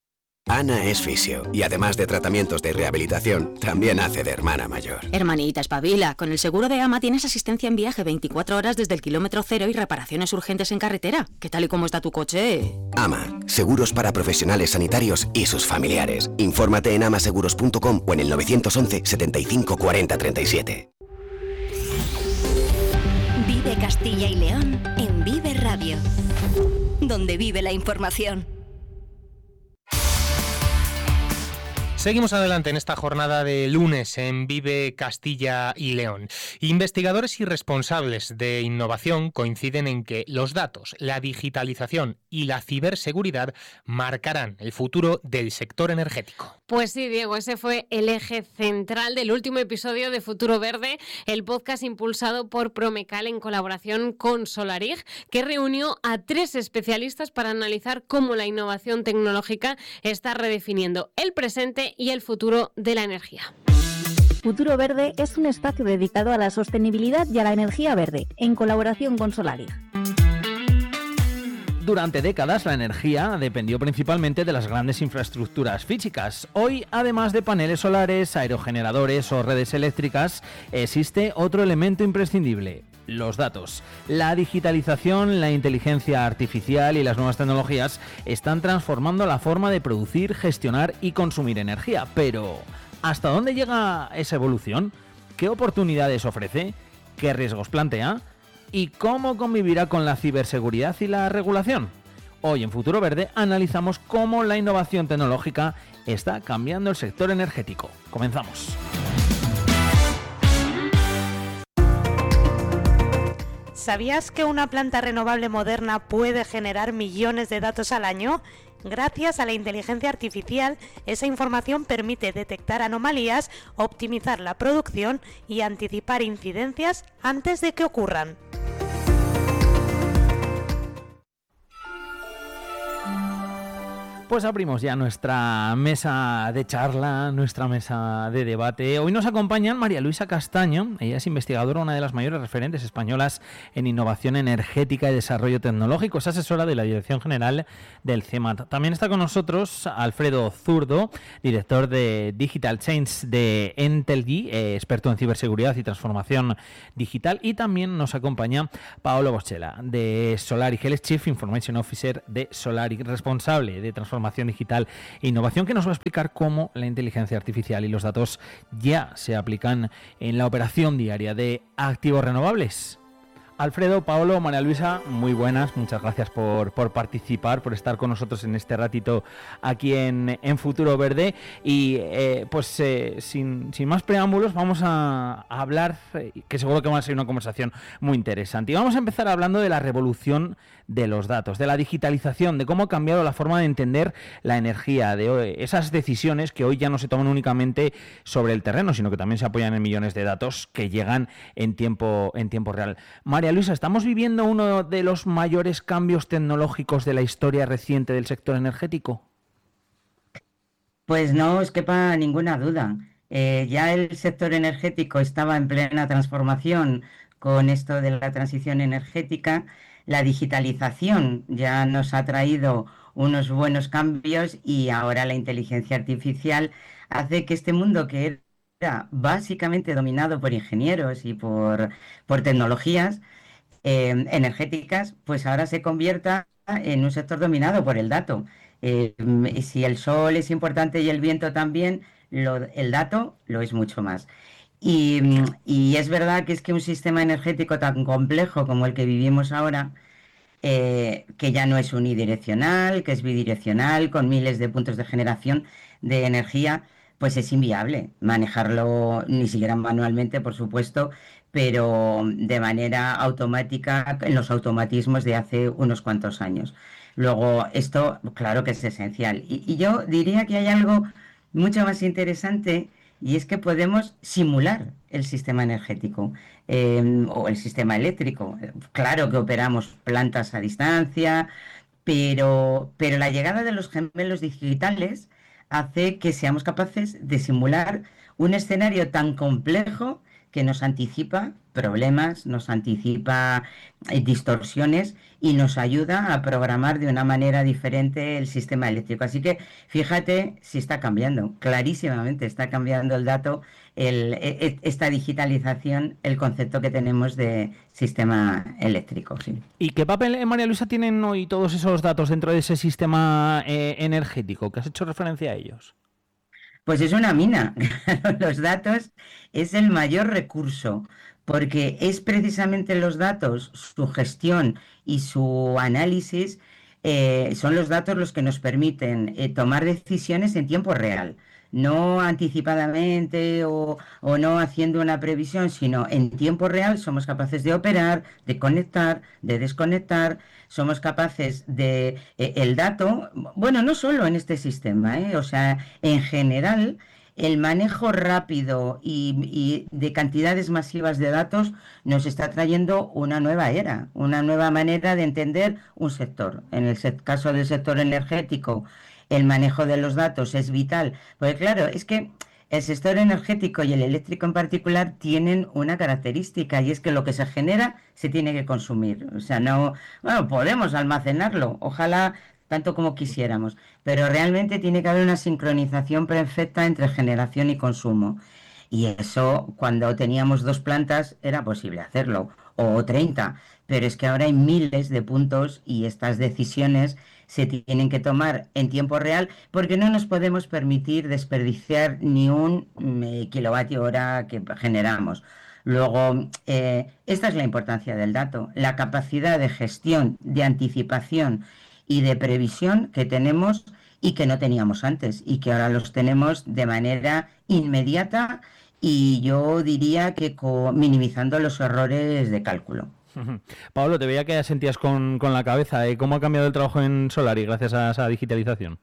Ana es fisio y además de tratamientos de rehabilitación, también hace de hermana mayor. Hermanita, espabila. Con el seguro de AMA tienes asistencia en viaje veinticuatro horas desde el kilómetro cero y reparaciones urgentes en carretera. ¿Qué tal y cómo está tu coche? AMA, seguros para profesionales sanitarios y sus familiares. Infórmate en amaseguros punto com o en el novecientos once setenta y cinco cuarenta treinta y siete. Vive Castilla y León en Vive Radio, donde vive la información. Seguimos adelante en esta jornada de lunes en Vive Castilla y León. Investigadores y responsables de innovación coinciden en que los datos, la digitalización y la ciberseguridad marcarán el futuro del sector energético. Pues sí, Diego, ese fue el eje central del último episodio de Futuro Verde, el podcast impulsado por Promecal en colaboración con Solarig, que reunió a tres especialistas para analizar cómo la innovación tecnológica está redefiniendo el presente y el futuro de la energía. Futuro Verde es un espacio dedicado a la sostenibilidad y a la energía verde, en colaboración con Solarig. Durante décadas la energía dependió principalmente de las grandes infraestructuras físicas. Hoy, además de paneles solares, aerogeneradores o redes eléctricas, existe otro elemento imprescindible: los datos. La digitalización, la inteligencia artificial y las nuevas tecnologías están transformando la forma de producir, gestionar y consumir energía. Pero, ¿hasta dónde llega esa evolución? ¿Qué oportunidades ofrece? ¿Qué riesgos plantea? ¿Y cómo convivirá con la ciberseguridad y la regulación? Hoy en Futuro Verde analizamos cómo la innovación tecnológica está cambiando el sector energético. Comenzamos. ¿Sabías que una planta renovable moderna puede generar millones de datos al año? Gracias a la inteligencia artificial, esa información permite detectar anomalías, optimizar la producción y anticipar incidencias antes de que ocurran. Pues abrimos ya nuestra mesa de charla, nuestra mesa de debate. Hoy nos acompañan María Luisa Castaño. Ella es investigadora, una de las mayores referentes españolas en innovación energética y desarrollo tecnológico. Es asesora de la Dirección General del CEMAT. También está con nosotros Alfredo Zurdo, director de Digital Change de Entelgy, eh, experto en ciberseguridad y transformación digital. Y también nos acompaña Paolo Boschella, de Solaric, él es Chief Information Officer de Solaric, responsable de transformación digital e innovación, que nos va a explicar cómo la inteligencia artificial y los datos ya se aplican en la operación diaria de activos renovables. Alfredo, Paolo, María Luisa, muy buenas, muchas gracias por, por participar, por estar con nosotros en este ratito aquí en, en Futuro Verde. Y eh, pues eh, sin, sin más preámbulos vamos a, a hablar, eh, que seguro que va a ser una conversación muy interesante. Y vamos a empezar hablando de la revolución de los datos, de la digitalización, de cómo ha cambiado la forma de entender la energía, de hoy, esas decisiones que hoy ya no se toman únicamente sobre el terreno, sino que también se apoyan en millones de datos que llegan en tiempo, en tiempo real. María Luisa, ¿estamos viviendo uno de los mayores cambios tecnológicos de la historia reciente del sector energético? Pues no os quepa ninguna duda. Eh, ya el sector energético estaba en plena transformación con esto de la transición energética. La digitalización ya nos ha traído unos buenos cambios y ahora la inteligencia artificial hace que este mundo, que era básicamente dominado por ingenieros y por, por tecnologías eh, energéticas, pues ahora se convierta en un sector dominado por el dato. Eh, si el sol es importante y el viento también, lo, el dato lo es mucho más. Y, y es verdad que es que un sistema energético tan complejo como el que vivimos ahora, eh, que ya no es unidireccional, que es bidireccional, con miles de puntos de generación de energía, pues es inviable manejarlo, ni siquiera manualmente, por supuesto, pero de manera automática, en los automatismos de hace unos cuantos años. Luego, esto, claro que es esencial. Y, y yo diría que hay algo mucho más interesante, y es que podemos simular el sistema energético eh, o el sistema eléctrico. Claro que operamos plantas a distancia, pero, pero la llegada de los gemelos digitales hace que seamos capaces de simular un escenario tan complejo que nos anticipa problemas, nos anticipa eh, distorsiones y nos ayuda a programar de una manera diferente el sistema eléctrico. Así que fíjate si está cambiando, clarísimamente está cambiando el dato, el, e, esta digitalización, el concepto que tenemos de sistema eléctrico. Sí. ¿Y qué papel, eh, María Luisa, tienen hoy todos esos datos dentro de ese sistema eh, energético? ¿Que has hecho referencia a ellos? Pues es una mina. Los datos es el mayor recurso, porque es precisamente los datos, su gestión y su análisis, eh, son los datos los que nos permiten eh, tomar decisiones en tiempo real, no anticipadamente o, o no haciendo una previsión, sino en tiempo real somos capaces de operar, de conectar, de desconectar, somos capaces de... Eh, el dato, bueno, no solo en este sistema, ¿eh? O sea, en general, el manejo rápido y, y de cantidades masivas de datos nos está trayendo una nueva era, una nueva manera de entender un sector. En el caso del sector energético, el manejo de los datos es vital, porque claro, es que el sector energético y el eléctrico en particular tienen una característica, y es que lo que se genera se tiene que consumir. O sea, no, bueno, podemos almacenarlo, ojalá tanto como quisiéramos, pero realmente tiene que haber una sincronización perfecta entre generación y consumo. Y eso, cuando teníamos dos plantas, era posible hacerlo, o treinta, pero es que ahora hay miles de puntos y estas decisiones se tienen que tomar en tiempo real, porque no nos podemos permitir desperdiciar ni un eh, kilovatio hora que generamos. Luego, eh, esta es la importancia del dato, la capacidad de gestión, de anticipación y de previsión que tenemos y que no teníamos antes, y que ahora los tenemos de manera inmediata, y yo diría que minimizando los errores de cálculo. Pablo, te veía que sentías con, con la cabeza. ¿eh? ¿Cómo ha cambiado el trabajo en Solaric gracias a esa digitalización?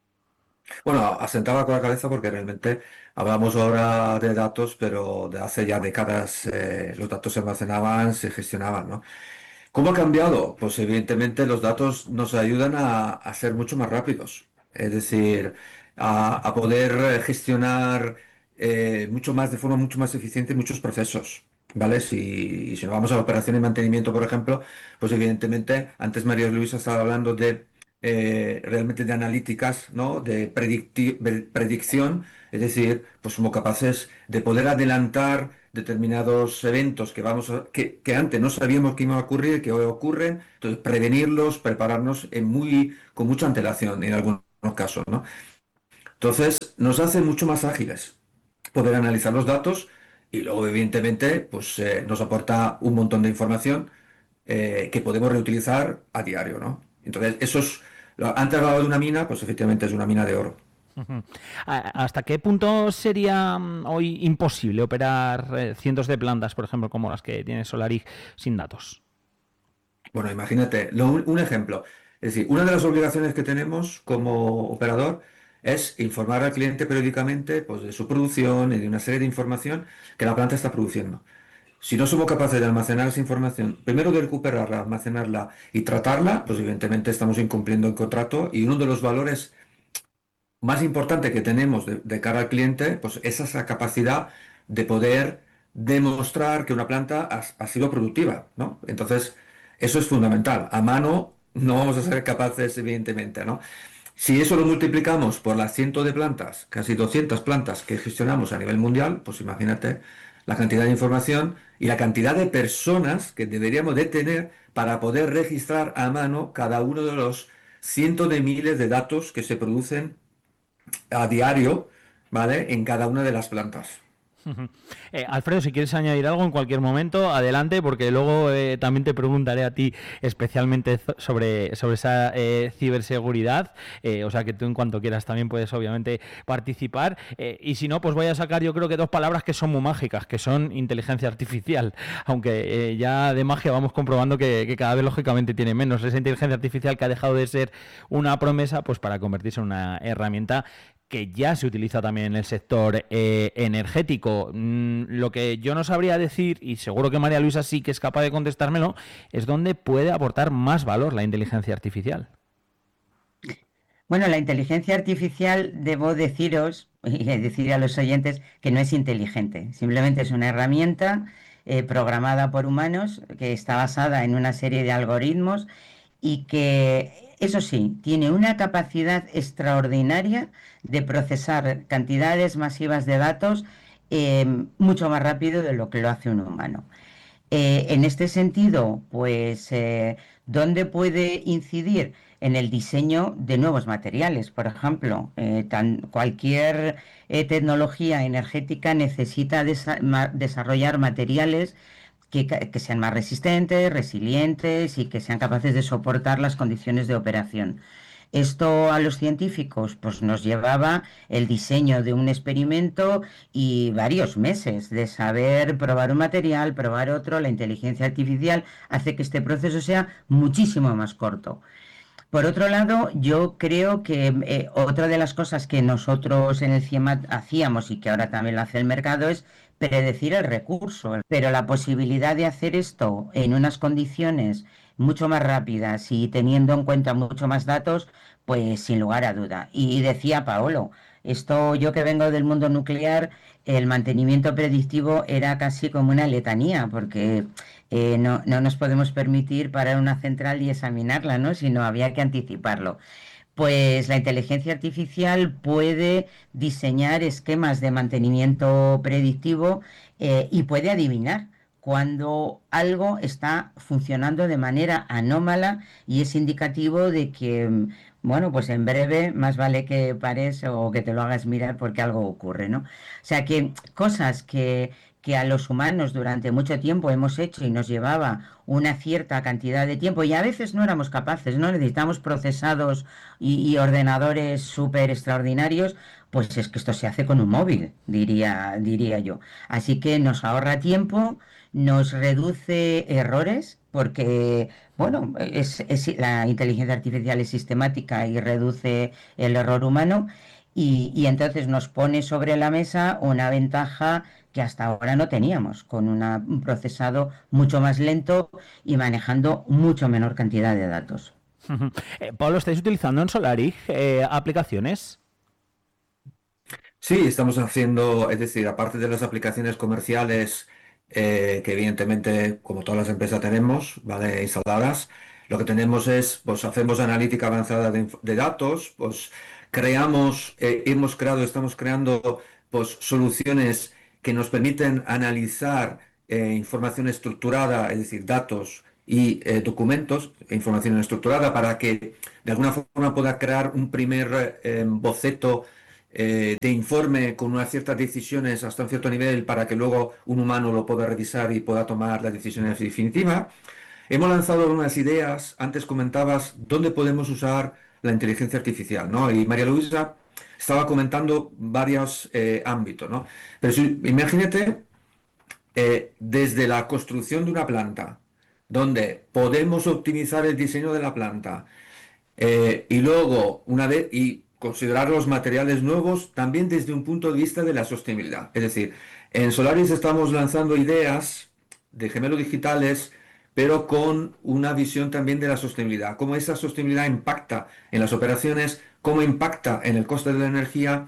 Bueno, asentaba con la cabeza porque realmente hablamos ahora de datos, pero de hace ya décadas eh, los datos se almacenaban, se gestionaban, ¿no? ¿Cómo ha cambiado? Pues evidentemente los datos nos ayudan a, a ser mucho más rápidos. es decir, a, a poder gestionar eh, mucho más, de forma mucho más eficiente muchos procesos. ¿Vale? Si, si nos vamos a la operación y mantenimiento, por ejemplo, pues evidentemente, antes María Luisa estaba hablando de eh, realmente de analíticas, ¿no? De predicti- de predicción, es decir, pues somos capaces de poder adelantar determinados eventos que vamos a- que, que antes no sabíamos que iban a ocurrir, que hoy ocurren, entonces prevenirlos, prepararnos en muy, con mucha antelación en algunos casos, ¿no? Entonces, nos hace mucho más ágiles poder analizar los datos y luego, evidentemente, pues eh, nos aporta un montón de información eh, que podemos reutilizar a diario, ¿no? Entonces, eso es, lo- antes hablaba de una mina, pues efectivamente es una mina de oro. Ujú. ¿A- ¿Hasta qué punto sería mm, hoy imposible operar eh, cientos de plantas, por ejemplo, como las que tiene Solarig, sin datos? Bueno, imagínate, lo- un un ejemplo. Es decir, una de las obligaciones que tenemos como operador es informar al cliente periódicamente, pues, de su producción y de una serie de información que la planta está produciendo. Si no somos capaces de almacenar esa información, primero de recuperarla, almacenarla y tratarla, pues evidentemente estamos incumpliendo el contrato y uno de los valores más importantes que tenemos de, de cara al cliente, pues es esa capacidad de poder demostrar que una planta ha, ha sido productiva, ¿no? Entonces, eso es fundamental. A mano no vamos a ser capaces, evidentemente, ¿no? Si eso lo multiplicamos por las cientos de plantas, casi doscientas plantas que gestionamos a nivel mundial, pues imagínate la cantidad de información y la cantidad de personas que deberíamos de tener para poder registrar a mano cada uno de los cientos de miles de datos que se producen a diario, ¿vale? En cada una de las plantas. Ujú. Eh, Alfredo, si quieres añadir algo en cualquier momento, adelante, porque luego eh, también te preguntaré a ti especialmente zo- sobre, sobre esa eh, ciberseguridad, eh, o sea que tú en cuanto quieras también puedes obviamente participar, eh, y si no, pues voy a sacar yo creo que dos palabras que son muy mágicas, que son inteligencia artificial, aunque eh, ya de magia vamos comprobando que, que cada vez lógicamente tiene menos, esa inteligencia artificial que ha dejado de ser una promesa pues para convertirse en una herramienta que ya se utiliza también en el sector eh, energético. Mm, lo que yo no sabría decir, y seguro que María Luisa sí que es capaz de contestármelo, es dónde puede aportar más valor la inteligencia artificial. Bueno, la inteligencia artificial, debo deciros y decir a los oyentes que no es inteligente, simplemente es una herramienta eh, programada por humanos que está basada en una serie de algoritmos y que, eso sí, tiene una capacidad extraordinaria de procesar cantidades masivas de datos eh, mucho más rápido de lo que lo hace un humano. Eh, en este sentido, pues, eh, ¿dónde puede incidir? En el diseño de nuevos materiales, por ejemplo. Eh, tan, cualquier eh, tecnología energética necesita desa ma desarrollar materiales que, que sean más resistentes, resilientes y que sean capaces de soportar las condiciones de operación. Esto a los científicos pues nos llevaba el diseño de un experimento y varios meses de saber probar un material, probar otro. La inteligencia artificial hace que este proceso sea muchísimo más corto. Por otro lado, yo creo que eh, otra de las cosas que nosotros en el CIEMAT hacíamos y que ahora también lo hace el mercado es predecir el recurso, pero la posibilidad de hacer esto en unas condiciones mucho más rápidas y teniendo en cuenta mucho más datos, pues sin lugar a duda. Y decía Paolo, esto yo que vengo del mundo nuclear, el mantenimiento predictivo era casi como una letanía, porque eh, no, no nos podemos permitir parar una central y examinarla, ¿no? Sino había que anticiparlo. Pues la inteligencia artificial puede diseñar esquemas de mantenimiento predictivo eh, y puede adivinar cuando algo está funcionando de manera anómala y es indicativo de que, mm, bueno, pues en breve más vale que pares o que te lo hagas mirar porque algo ocurre, ¿no? O sea que cosas que, que a los humanos durante mucho tiempo hemos hecho y nos llevaba una cierta cantidad de tiempo y a veces no éramos capaces, ¿no? Necesitamos procesados y, y ordenadores súper extraordinarios, pues es que esto se hace con un móvil, diría, diría yo. Así que nos ahorra tiempo, nos reduce errores, porque, bueno, es, es- la inteligencia artificial es sistemática y reduce el error humano, y, y entonces nos pone sobre la mesa una ventaja que hasta ahora no teníamos, con una- un procesado mucho más lento y manejando mucho menor cantidad de datos. Eh, Pablo, ¿estáis utilizando en Solarig eh, aplicaciones? Sí, estamos haciendo, es decir, aparte de las aplicaciones comerciales eh, que evidentemente, como todas las empresas tenemos, ¿vale? Instaladas, lo que tenemos es, pues hacemos analítica avanzada de, inf- de datos, pues creamos, eh, hemos creado, estamos creando, pues soluciones que nos permiten analizar eh, información estructurada, es decir, datos y eh, documentos, e información estructurada, para que de alguna forma pueda crear un primer eh, boceto eh, de informe con unas ciertas decisiones hasta un cierto nivel para que luego un humano lo pueda revisar y pueda tomar las decisiones definitivas. Hemos lanzado unas ideas, antes comentabas dónde podemos usar la inteligencia artificial, ¿no? Y María Luisa estaba comentando varios eh, ámbitos, ¿no? Pero si, imagínate eh, desde la construcción de una planta, donde podemos optimizar el diseño de la planta, eh, y luego, una vez, y considerar los materiales nuevos también desde un punto de vista de la sostenibilidad. Es decir, en Solaris estamos lanzando ideas de gemelos digitales, pero con una visión también de la sostenibilidad. Cómo esa sostenibilidad impacta en las operaciones, cómo impacta en el coste de la energía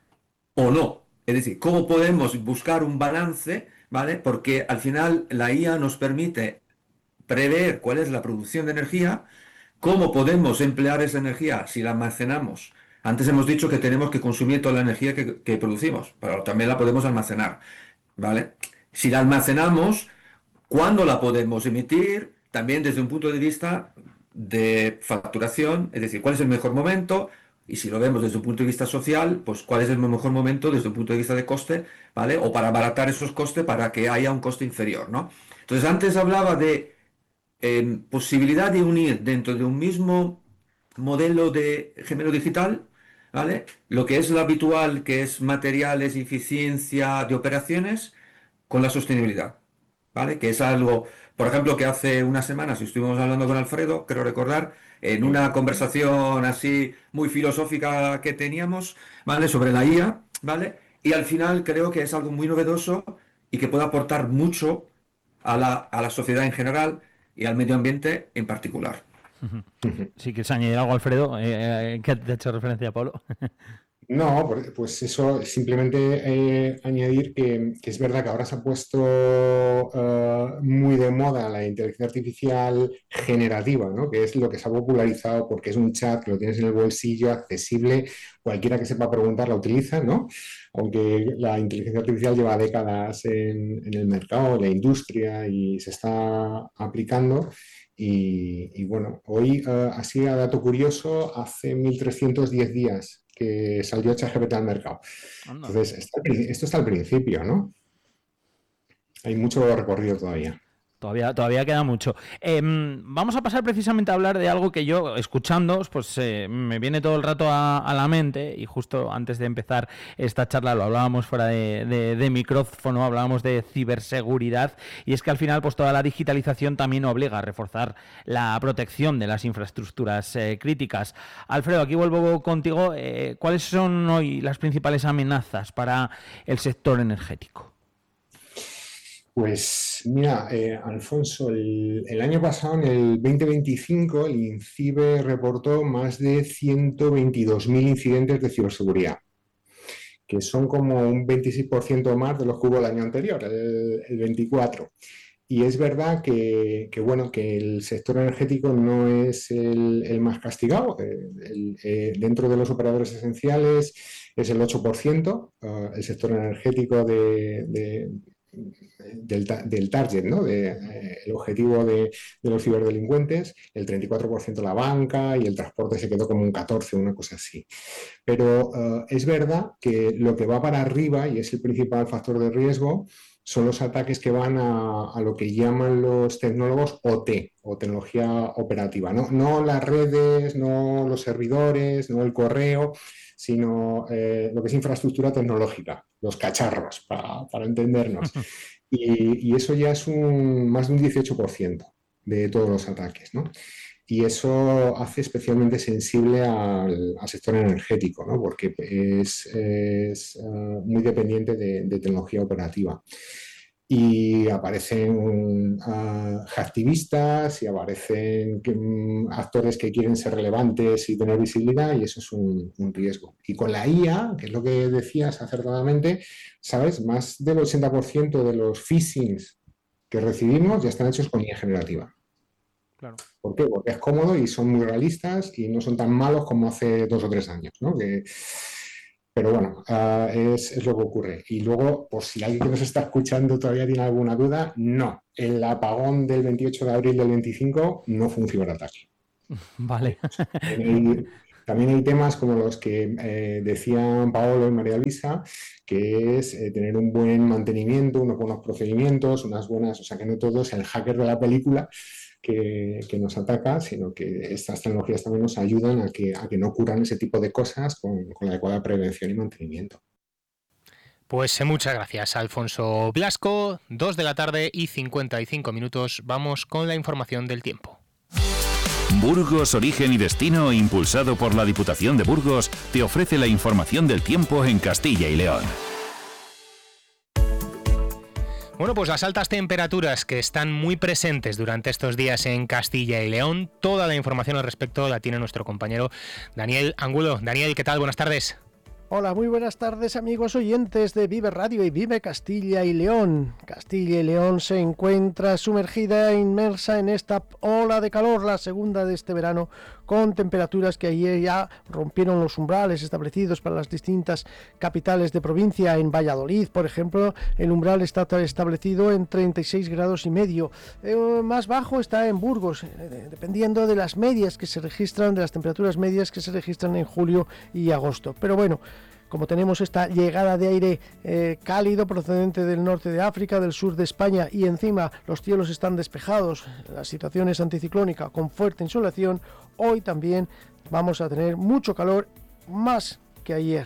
o no. Es decir, cómo podemos buscar un balance, ¿vale? Porque al final la I A nos permite prever cuál es la producción de energía, cómo podemos emplear esa energía si la almacenamos. Antes hemos dicho que tenemos que consumir toda la energía que, que producimos, pero también la podemos almacenar, ¿vale? Si la almacenamos, ¿cuándo la podemos emitir? También desde un punto de vista de facturación, es decir, ¿cuál es el mejor momento? Y si lo vemos desde un punto de vista social, pues ¿cuál es el mejor momento desde un punto de vista de coste, ¿vale? O para abaratar esos costes para que haya un coste inferior, ¿no? Entonces, antes hablaba de eh, posibilidad de unir dentro de un mismo modelo de gemelo digital, ¿vale? Lo que es lo habitual, que es materiales, eficiencia de operaciones, con la sostenibilidad, ¿vale? Que es algo, por ejemplo, que hace unas semanas estuvimos hablando con Alfredo, creo recordar, en una conversación así muy filosófica que teníamos, ¿vale? Sobre la I A, ¿vale? Y al final creo que es algo muy novedoso y que puede aportar mucho a la, a la sociedad en general y al medio ambiente en particular. Si quieres añadir algo, Alfredo, eh, eh, que te ha hecho referencia a Pablo. No, porque, pues eso, simplemente eh, añadir que, que es verdad que ahora se ha puesto eh, muy de moda la inteligencia artificial generativa, ¿no? Que es lo que se ha popularizado porque es un chat que lo tienes en el bolsillo, accesible, cualquiera que sepa preguntar la utiliza, ¿no? Aunque la inteligencia artificial lleva décadas en, en el mercado, en la industria y se está aplicando. Y, y bueno, hoy, uh, así a dato curioso, hace mil trescientos diez días que salió ChatGPT al mercado. Anda. Entonces, está, esto está al principio, ¿no? Hay mucho recorrido todavía. Todavía, todavía queda mucho. Eh, vamos a pasar precisamente a hablar de algo que yo, escuchándoos, pues eh, me viene todo el rato a, a la mente, y justo antes de empezar esta charla lo hablábamos fuera de, de, de micrófono, hablábamos de ciberseguridad, y es que al final pues toda la digitalización también obliga a reforzar la protección de las infraestructuras eh, críticas. Alfredo, aquí vuelvo contigo. Eh, ¿Cuáles son hoy las principales amenazas para el sector energético? Pues mira, eh, Alfonso, el, el año pasado, en el veinte veinticinco, el INCIBE reportó más de ciento veintidós mil incidentes de ciberseguridad, que son como un veintiséis por ciento más de los que hubo el año anterior, el, el veinticuatro. Y es verdad que, que, bueno, que el sector energético no es el, el más castigado. El, eh, dentro de los operadores esenciales es el ocho por ciento, uh, el sector energético de... de Del, del target, ¿no? De, eh, el objetivo de, de los ciberdelincuentes, el treinta y cuatro por ciento la banca y el transporte se quedó como un catorce por ciento, una cosa así. Pero uh, es verdad que lo que va para arriba, y es el principal factor de riesgo, son los ataques que van a, a lo que llaman los tecnólogos O T, o tecnología operativa. No, no las redes, no los servidores, no el correo, sino eh, lo que es infraestructura tecnológica, los cacharros, para, para entendernos. Y, y eso ya es un, más de un dieciocho por ciento de todos los ataques, ¿no? Y eso hace especialmente sensible al, al sector energético, ¿no? Porque es, es uh, muy dependiente de, de tecnología operativa. y aparecen uh, activistas y aparecen um, actores que quieren ser relevantes y tener visibilidad, y eso es un, un riesgo. Y con la I A, que es lo que decías acertadamente, ¿sabes? Más del ochenta por ciento de los phishings que recibimos ya están hechos con I A generativa. Claro. ¿Por qué? Porque es cómodo y son muy realistas y no son tan malos como hace dos o tres años, ¿no? Que, pero bueno, uh, es, es lo que ocurre. Y luego, por si alguien que nos está escuchando todavía tiene alguna duda, no. El apagón del veintiocho de abril del veinticinco no fue un ciberataque. Vale. También hay, también hay temas como los que eh, decían Paolo y María Luisa, que es eh, tener un buen mantenimiento, unos buenos procedimientos, unas buenas... O sea, que no todo es el hacker de la película que, que nos ataca, sino que estas tecnologías también nos ayudan a que, a que no ocurran ese tipo de cosas con, con la adecuada prevención y mantenimiento. Pues muchas gracias, Alfonso Blasco. Dos de la tarde y cincuenta y cinco minutos. Vamos con la información del tiempo. Burgos, Origen y Destino, impulsado por la Diputación de Burgos, te ofrece la información del tiempo en Castilla y León. Bueno, pues las altas temperaturas que están muy presentes durante estos días en Castilla y León, toda la información al respecto la tiene nuestro compañero Daniel Angulo. Daniel, ¿qué tal? Buenas tardes. Hola, muy buenas tardes, amigos oyentes de Vive Radio y Vive Castilla y León. Castilla y León se encuentra sumergida e inmersa en esta ola de calor, la segunda de este verano, con temperaturas que ayer ya rompieron los umbrales establecidos para las distintas capitales de provincia. En Valladolid, por ejemplo, el umbral está establecido en treinta y seis grados y medio. Eh, más bajo está en Burgos, eh, dependiendo de las medias que se registran, de las temperaturas medias que se registran en julio y agosto. Pero bueno, como tenemos esta llegada de aire eh, cálido procedente del norte de África, del sur de España, y encima los cielos están despejados, la situación es anticiclónica con fuerte insolación, hoy también vamos a tener mucho calor, más que ayer.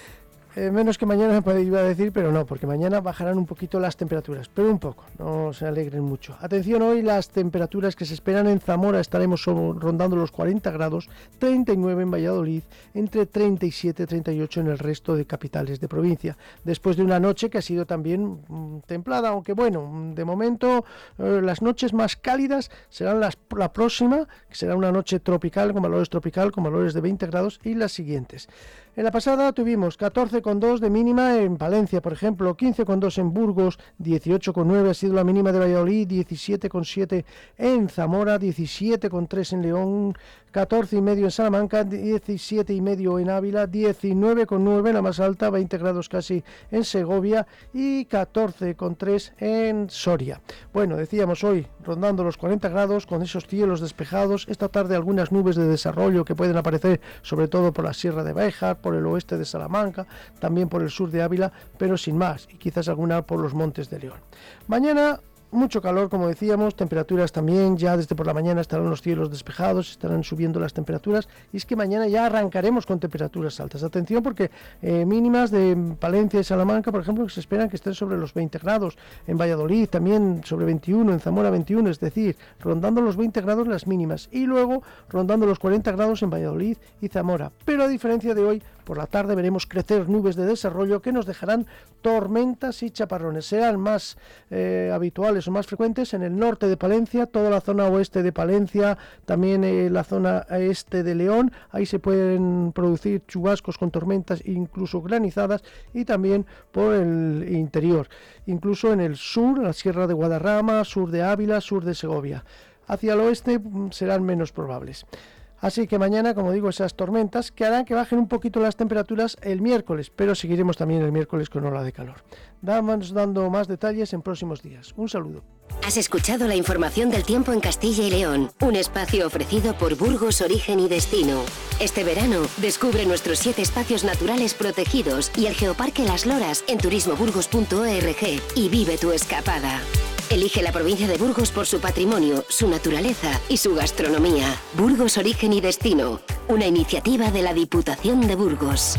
Eh, menos que mañana iba a decir, pero no, porque mañana bajarán un poquito las temperaturas, pero un poco, no se alegren mucho. Atención, hoy las temperaturas que se esperan en Zamora estaremos rondando los cuarenta grados, treinta y nueve en Valladolid, entre treinta y siete y treinta y ocho en el resto de capitales de provincia. Después de una noche que ha sido también mmm, templada, aunque bueno, de momento eh, las noches más cálidas serán las, la próxima, que será una noche tropical, con valores tropical, con valores de veinte grados, y las siguientes. En la pasada tuvimos catorce coma dos de mínima en Palencia, por ejemplo, quince coma dos en Burgos, dieciocho coma nueve ha sido la mínima de Valladolid, diecisiete coma siete en Zamora, diecisiete coma tres en León, catorce coma cinco en Salamanca, diecisiete coma cinco en Ávila, diecinueve coma nueve la más alta, veinte grados casi en Segovia, y catorce coma tres en Soria. Bueno, decíamos hoy rondando los cuarenta grados con esos cielos despejados, esta tarde algunas nubes de desarrollo que pueden aparecer sobre todo por la Sierra de Béjar, por el oeste de Salamanca, también por el sur de Ávila, pero sin más, y quizás alguna por los montes de León. Mañana mucho calor, como decíamos, temperaturas también, ya desde por la mañana estarán los cielos despejados, estarán subiendo las temperaturas, y es que mañana ya arrancaremos con temperaturas altas. Atención, porque eh, mínimas de Palencia y Salamanca, por ejemplo, que se esperan que estén sobre los veinte grados, en Valladolid también sobre veintiuno, en Zamora veintiuno, es decir, rondando los veinte grados las mínimas, y luego rondando los cuarenta grados en Valladolid y Zamora. Pero a diferencia de hoy, por la tarde veremos crecer nubes de desarrollo que nos dejarán tormentas y chaparrones. Serán más eh, habituales o más frecuentes en el norte de Palencia, toda la zona oeste de Palencia, también eh, la zona este de León. Ahí se pueden producir chubascos con tormentas e incluso granizadas, y también por el interior, incluso en el sur, la Sierra de Guadarrama, sur de Ávila, sur de Segovia. Hacia el oeste serán menos probables. Así que mañana, como digo, esas tormentas que harán que bajen un poquito las temperaturas el miércoles, pero seguiremos también el miércoles con ola de calor. Vamos dando más detalles en próximos días. Un saludo. Has escuchado la información del tiempo en Castilla y León, un espacio ofrecido por Burgos, Origen y Destino. Este verano, descubre nuestros siete espacios naturales protegidos y el Geoparque Las Loras en turismo burgos punto org y vive tu escapada. Elige la provincia de Burgos por su patrimonio, su naturaleza y su gastronomía. Burgos, Origen y Destino, una iniciativa de la Diputación de Burgos.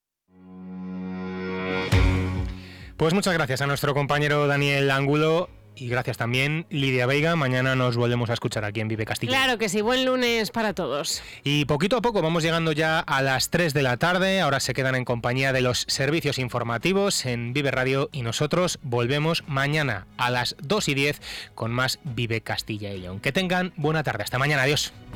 Pues muchas gracias a nuestro compañero Daniel Angulo. Y gracias también, Lidia Veiga. Mañana nos volvemos a escuchar aquí en Vive Castilla. Claro que sí, buen lunes para todos. Y poquito a poco vamos llegando ya a las tres de la tarde. Ahora se quedan en compañía de los servicios informativos en Vive Radio y nosotros volvemos mañana a las dos y diez con más Vive Castilla y León. Que tengan buena tarde. Hasta mañana. Adiós.